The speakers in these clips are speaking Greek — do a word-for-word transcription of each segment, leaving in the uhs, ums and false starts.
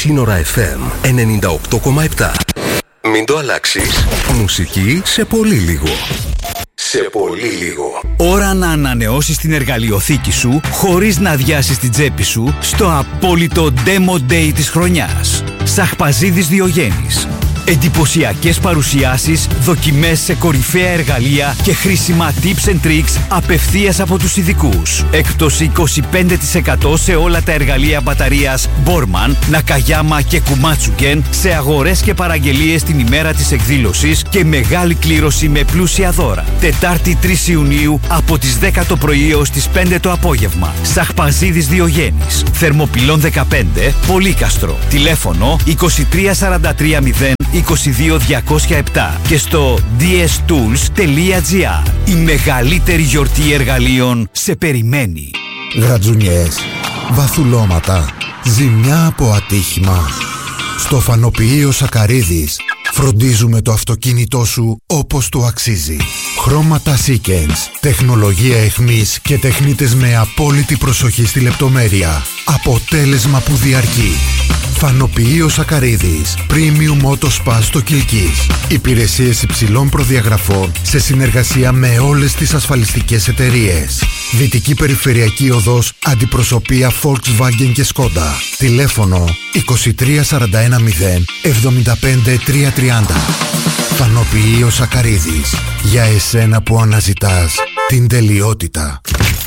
Σύνορα εφ εμ ενενήντα οκτώ κόμμα επτά. Μην το αλλάξεις. Μουσική σε πολύ λίγο. Σε πολύ λίγο. Ώρα να ανανεώσεις την εργαλειοθήκη σου χωρίς να αδειάσεις την τσέπη σου στο απόλυτο Demo Day της χρονιάς. Σαχπαζίδης Διογέννης. Εντυπωσιακές παρουσιάσεις, δοκιμές σε κορυφαία εργαλεία και χρήσιμα tips and tricks απευθείας από τους ειδικούς. Έκπτωση είκοσι πέντε τοις εκατό σε όλα τα εργαλεία μπαταρίας Borman, Nakayama και Komatsugen σε αγορές και παραγγελίες την ημέρα της εκδήλωσης και μεγάλη κλήρωση με πλούσια δώρα. Τετάρτη τρεις Ιουνίου από τις δέκα το πρωί έως τις πέντε το απόγευμα. Σαχπαζίδης Διογένης. Θερμοπυλών δεκαπέντε, Πολύκαστρο. Τηλέφωνο είκοσι τρία σαράντα τρία μηδέν είκοσι δύο διακόσια επτά και στο ντι ες tools τελεία τζι άρ. Η μεγαλύτερη γιορτή εργαλείων σε περιμένει. Γρατζουνιές, βαθουλώματα, ζημιά από ατύχημα. Στο Φανοποιείο Σακαρίδης φροντίζουμε το αυτοκίνητό σου όπως το αξίζει. Χρώματα Seekens, τεχνολογία εχμής και τεχνίτες με απόλυτη προσοχή στη λεπτομέρεια. Αποτέλεσμα που διαρκεί. Φανοποιείο Σακαρίδης, Premium Auto Spa στο Κιλκής. Υπηρεσίες υψηλών προδιαγραφών σε συνεργασία με όλες τις ασφαλιστικές εταιρείες. Δυτική Περιφερειακή Οδός, αντιπροσωπεία Volkswagen και Skoda. Τηλέφωνο είκοσι τρία σαράντα ένα μηδέν εβδομήντα πέντε τριακόσια τριάντα. Φανοποιείο Σακαρίδης, για εσένα που αναζητάς την τελειότητα.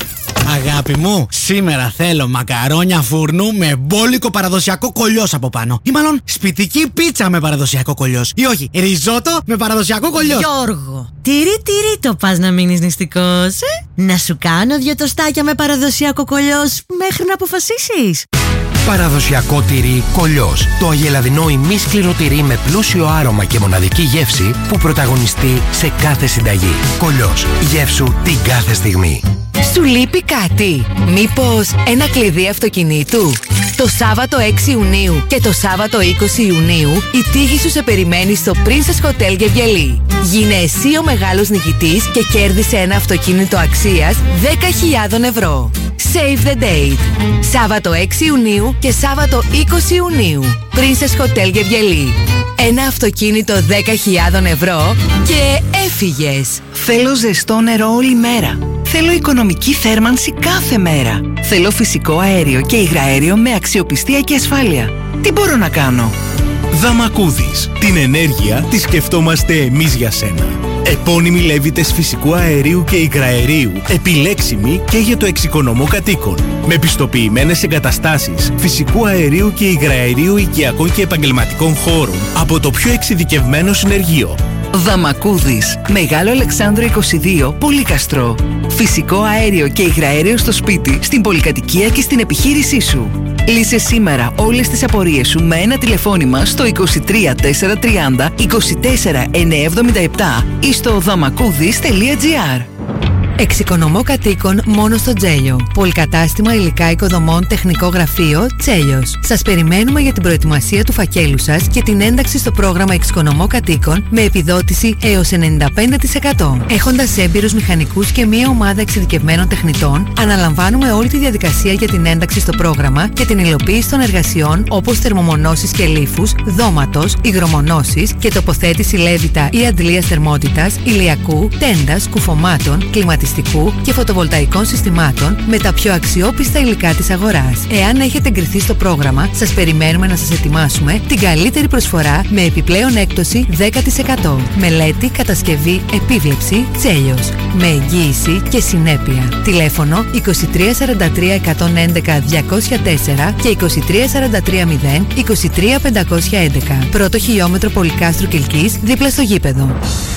Αγάπη μου, σήμερα θέλω μακαρόνια φουρνού με μπόλικο παραδοσιακό κολλιός από πάνω. Ή μάλλον σπιτική πίτσα με παραδοσιακό κολλιός. Ή όχι, ριζότο με παραδοσιακό κολλιός. Γιώργο, τυρί τυρί το πας να μείνεις νηστικός, ε? Να σου κάνω δυο τοστάκια με παραδοσιακό κολλιός μέχρι να αποφασίσεις. Παραδοσιακό τυρί κολλιός. Το αγελαδινό ημίσκληρο τυρί με πλούσιο άρωμα και μοναδική γεύση που πρωταγωνιστεί σε κάθε συνταγή. Κολλιός. Γεύσου την κάθε στιγμή. Σου λείπει κάτι? Μήπως ένα κλειδί αυτοκινήτου? Το Σάββατο έξι Ιουνίου και το Σάββατο είκοσι Ιουνίου η τύχη σου σε περιμένει στο Princess Hotel Γεβγελή. Γίνε εσύ ο μεγάλος νικητής και κέρδισε ένα αυτοκίνητο αξίας δέκα χιλιάδες ευρώ. Save the date. Σάββατο έξι Ιουνίου και Σάββατο είκοσι Ιουνίου. Princess Hotel Γεβγελή. Ένα αυτοκίνητο δέκα χιλιάδες ευρώ και έφυγες. Θέλω ζεστό νερό όλη μέρα. Θέλω οικονομική θέρμανση κάθε μέρα. Θέλω φυσικό αέριο και υγραέριο με αξιοπιστία και ασφάλεια. Τι μπορώ να κάνω? Δαμακούδης. Την ενέργεια τη σκεφτόμαστε εμείς για σένα. Επώνυμοι λέβητες φυσικού αερίου και υγραερίου, επιλέξιμοι και για το εξοικονομό κατοίκων. Με πιστοποιημένες εγκαταστάσεις φυσικού αερίου και υγραερίου οικιακών και επαγγελματικών χώρων από το πιο εξειδικευμένο συνεργείο. Δαμακούδης, Μεγάλο Αλεξάνδρο είκοσι δύο, Πολύκαστρο. Φυσικό αέριο και υγραέριο στο σπίτι, στην πολυκατοικία και στην επιχείρησή σου. Λύσε σήμερα όλες τις απορίες σου με ένα τηλεφώνημα στο είκοσι τρία τετρακόσια τριάντα είκοσι τέσσερα εννιακόσια εβδομήντα επτά ή στο δαμακούδης τελεία τζι άρ. Εξοικονομώ κατοίκων μόνο στο Τζέλιο. Πολυκατάστημα υλικά οικοδομών τεχνικό γραφείο Τζέλιος. Σας περιμένουμε για την προετοιμασία του φακέλου σας και την ένταξη στο πρόγραμμα Εξοικονομώ κατοίκων με επιδότηση έως ενενήντα πέντε τοις εκατό. Έχοντας έμπειρους μηχανικούς και μία ομάδα εξειδικευμένων τεχνητών, αναλαμβάνουμε όλη τη διαδικασία για την ένταξη στο πρόγραμμα και την υλοποίηση των εργασιών όπως θερμομονώσεις και λίφους, δώματος, υγρομονώσεις και τοποθέτηση λέβητα ή αντλίας θερμότητας, ηλιακού, τέντας, κουφωμάτων, κλιματιστικών και φωτοβολταϊκών συστημάτων με τα πιο αξιόπιστα υλικά της αγοράς. Εάν έχετε εγκριθεί στο πρόγραμμα, σας περιμένουμε να σας ετοιμάσουμε την καλύτερη προσφορά με επιπλέον έκπτωση δέκα τοις εκατό. Μελέτη, κατασκευή, επίβλεψη, Τζέλιος. Με εγγύηση και συνέπεια. Τηλέφωνο είκοσι τρία σαράντα τρία εκατόν έντεκα διακόσια τέσσερα και είκοσι τρία σαράντα τρία μηδέν είκοσι τρία πεντακόσια έντεκα. Πρώτο χιλιόμετρο Πολυκάστρου Κιλκής, δίπλα στο γήπεδο.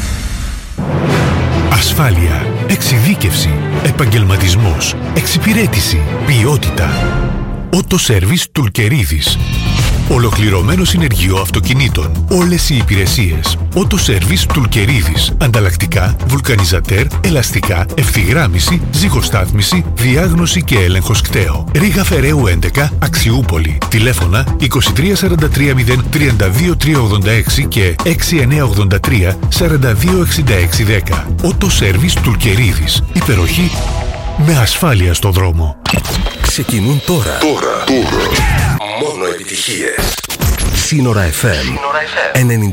Ασφάλεια, εξειδίκευση, επαγγελματισμός, εξυπηρέτηση, ποιότητα. Auto Service Τουρκερίδης. Ολοκληρωμένο συνεργείο αυτοκινήτων. Όλες οι υπηρεσίες. Auto Service Τουρκερίδης. Ανταλλακτικά, βουλκανιζατέρ, ελαστικά, ευθυγράμμιση, ζυγοστάθμιση, διάγνωση και έλεγχος κταίο. Ρήγα Φεραίου έντεκα, Αξιούπολη. Τηλέφωνα είκοσι τρία σαράντα τρία μηδέν τριάντα δύο τριακόσια ογδόντα έξι και έξι εννιακόσια ογδόντα τρία σαράντα δύο εξήντα έξι δέκα. Auto Service Τουρκερίδης. Υπεροχή με ασφάλεια στο δρόμο. Ξεκινούν τώρα. Τώρα. Τώρα. Μόνο επιτυχία. επιτυχίες. Σύνορα εφ εμ ενενήντα